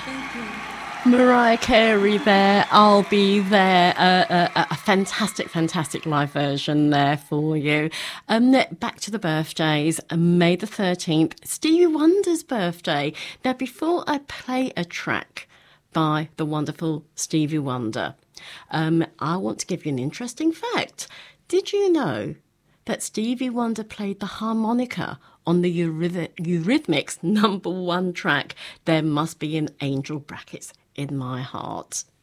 Thank you. Mariah Carey there. I'll be there. A fantastic, fantastic live version there for you. Back to the birthdays. May the 13th, Stevie Wonder's birthday. Now, before I play a track by the wonderful Stevie Wonder, I want to give you an interesting fact. Did you know that Stevie Wonder played the harmonica on the Eurythmics #1 track, There Must Be an Angel, brackets, in My Heart?